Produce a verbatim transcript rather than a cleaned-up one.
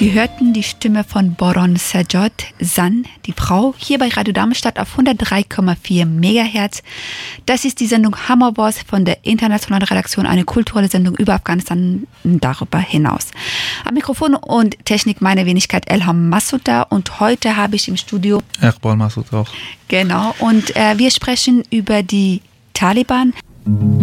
Sie hörten die Stimme von Boron Sajod, San, die Frau, hier bei Radio Darmstadt auf hundertdrei Komma vier Megahertz. Das ist die Sendung Hammer Boss von der internationalen Redaktion, eine kulturelle Sendung über Afghanistan und darüber hinaus. Am Mikrofon und Technik meine Wenigkeit Elham Massuda und heute habe ich im Studio Iqbal Massoud auch. Genau, und äh, wir sprechen über die Taliban.